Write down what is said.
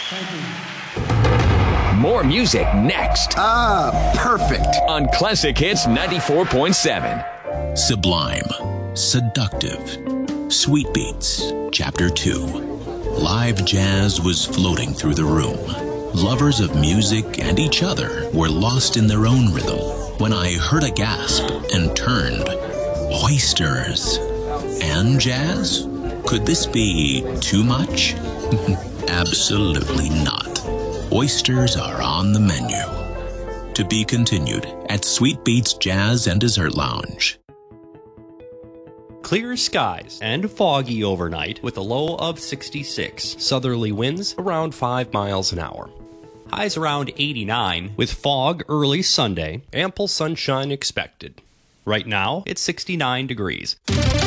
More music next. Perfect. On Classic Hits 94.7. Sublime, Seductive, Sweet Beats, Chapter 2. Live jazz was floating through the room. Lovers of music and each other were lost in their own rhythm when I heard a gasp and turned. Oysters and jazz? Could this be too much? Absolutely not. Oysters are on the menu. To be continued at Sweet Beats Jazz and Dessert Lounge. Clear skies and foggy overnight with a low of 66. Southerly winds around 5 miles an hour. Highs around 89 with fog early Sunday. Ample sunshine expected. Right now, it's 69 degrees.